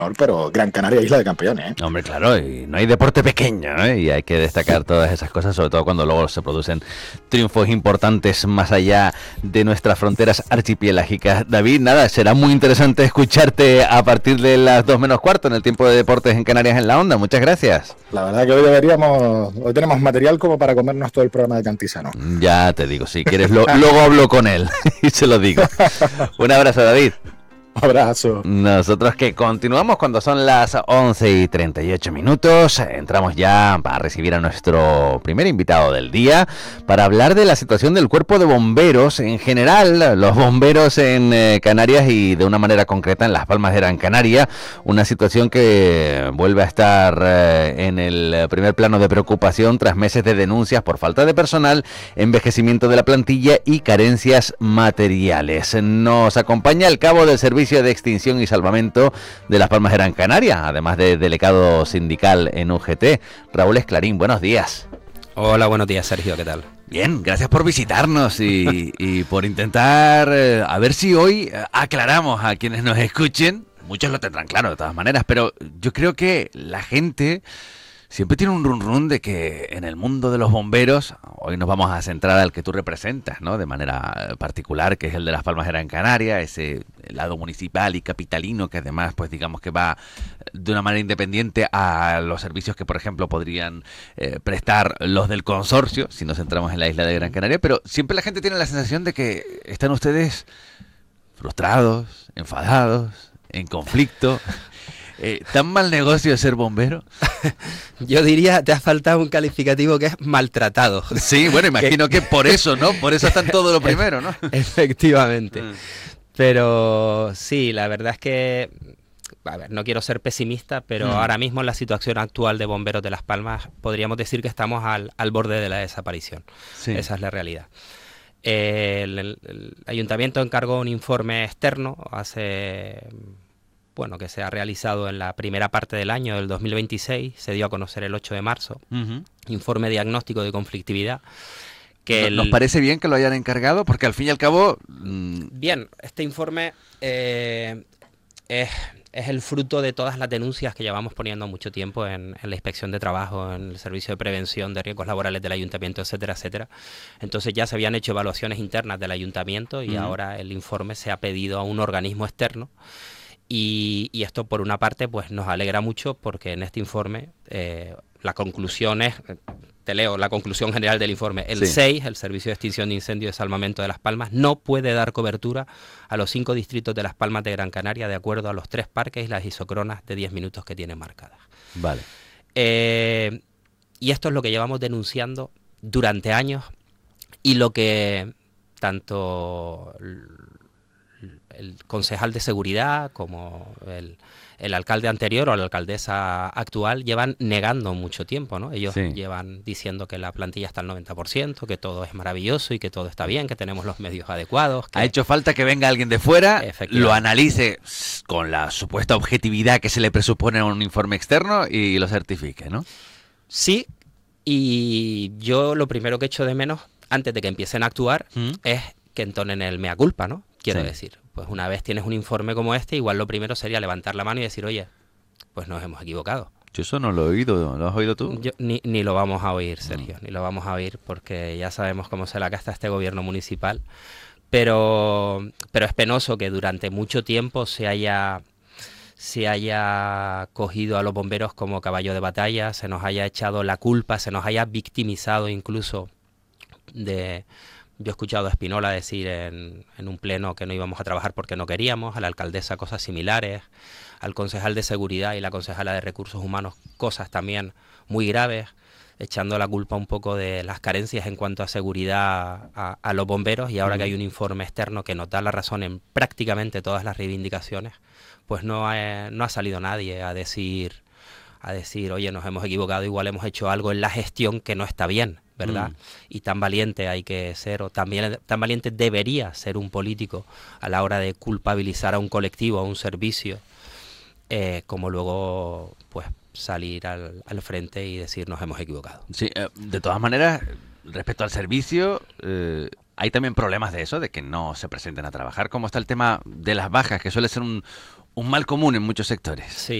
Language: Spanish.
pero Gran Canaria, isla de campeones, ¿eh? Hombre, claro, y no hay deporte pequeño, ¿eh? Y hay que destacar todas esas cosas, sobre todo cuando luego se producen triunfos importantes más allá de nuestras fronteras archipielagicas. David, nada, será muy interesante escucharte a partir de las 2 menos cuarto en el tiempo de deportes en Canarias en la Onda. Muchas gracias. La verdad que hoy tenemos material como para comernos todo el programa de Cantizano. Ya te digo, si quieres, luego hablo con él y se lo digo. Un abrazo, David. Abrazo. Nosotros que continuamos cuando son las 11:38. Entramos ya para recibir a nuestro primer invitado del día para hablar de la situación del cuerpo de bomberos en general, los bomberos en Canarias y de una manera concreta en Las Palmas de Gran Canaria, una situación que vuelve a estar en el primer plano de preocupación tras meses de denuncias por falta de personal, envejecimiento de la plantilla y carencias materiales. Nos acompaña el cabo del Servicio de Extinción y Salvamento de Las Palmas de Gran Canaria, además de delegado sindical en UGT, Raúl Esclarín. Buenos días. Hola, buenos días, Sergio, ¿qué tal? Bien, gracias por visitarnos y por intentar a ver si hoy aclaramos a quienes nos escuchen. Muchos lo tendrán claro de todas maneras, pero yo creo que la gente siempre tiene un run run de que en el mundo de los bomberos, hoy nos vamos a centrar al que tú representas, ¿no? De manera particular, que es el de Las Palmas de Gran Canaria, ese lado municipal y capitalino que además, pues digamos que va de una manera independiente a los servicios que, por ejemplo, podrían prestar los del consorcio, si nos centramos en la isla de Gran Canaria, pero siempre la gente tiene la sensación de que están ustedes frustrados, enfadados, en conflicto. ¿Tan mal negocio ser bombero? Yo diría, te ha faltado un calificativo que es maltratado. Sí, bueno, imagino que por eso, ¿no? Por eso está en todo lo primero, ¿no? Efectivamente. Pero sí, la verdad es que, a ver, no quiero ser pesimista, pero ahora mismo en la situación actual de Bomberos de Las Palmas podríamos decir que estamos al borde de la desaparición. Sí. Esa es la realidad. El ayuntamiento encargó un informe externo que se ha realizado en la primera parte del año del 2026, se dio a conocer el 8 de marzo, informe diagnóstico de conflictividad. ¿Nos parece bien que lo hayan encargado? Porque al fin y al cabo... Bien, este informe es el fruto de todas las denuncias que llevamos poniendo mucho tiempo en la inspección de trabajo, en el servicio de prevención de riesgos laborales del ayuntamiento, etcétera, etcétera. Entonces ya se habían hecho evaluaciones internas del ayuntamiento y ahora el informe se ha pedido a un organismo externo. Y esto, por una parte, pues nos alegra mucho porque en este informe la conclusión es, te leo la conclusión general del informe, el SEI, el Servicio de Extinción de Incendios y Salvamento de Las Palmas, no puede dar cobertura a los 5 distritos de Las Palmas de Gran Canaria de acuerdo a los 3 parques y las isocronas de 10 minutos que tiene marcadas. Vale. Y esto es lo que llevamos denunciando durante años y lo que tanto el concejal de seguridad como el alcalde anterior o la alcaldesa actual llevan negando mucho tiempo, ¿no? Ellos llevan diciendo que la plantilla está al 90%, que todo es maravilloso y que todo está bien, que tenemos los medios adecuados. Ha hecho falta que venga alguien de fuera, lo analice con la supuesta objetividad que se le presupone a un informe externo y lo certifique, ¿no? Sí, y yo lo primero que echo de menos, antes de que empiecen a actuar, es que entonen el mea culpa, ¿no? Quiero decir, pues una vez tienes un informe como este, igual lo primero sería levantar la mano y decir, oye, pues nos hemos equivocado. Yo eso no lo he oído, ¿lo has oído tú? Ni lo vamos a oír, Sergio, ni lo vamos a oír porque ya sabemos cómo se la gasta este gobierno municipal, pero es penoso que durante mucho tiempo se haya cogido a los bomberos como caballo de batalla, se nos haya echado la culpa, se nos haya victimizado incluso de... Yo he escuchado a Espinola decir en un pleno que no íbamos a trabajar porque no queríamos, a la alcaldesa cosas similares, al concejal de seguridad y la concejala de recursos humanos cosas también muy graves, echando la culpa un poco de las carencias en cuanto a seguridad a los bomberos, y ahora que hay un informe externo que nos da la razón en prácticamente todas las reivindicaciones, pues no ha salido nadie a decir, oye, nos hemos equivocado, igual hemos hecho algo en la gestión que no está bien, ¿verdad? Y tan valiente hay que ser, o también tan valiente debería ser un político a la hora de culpabilizar a un colectivo, a un servicio, como luego pues salir al frente y decir nos hemos equivocado. Sí, de todas maneras, respecto al servicio, hay también problemas de eso, de que no se presenten a trabajar. ¿Cómo está el tema de las bajas, que suele ser un un mal común en muchos sectores. Sí.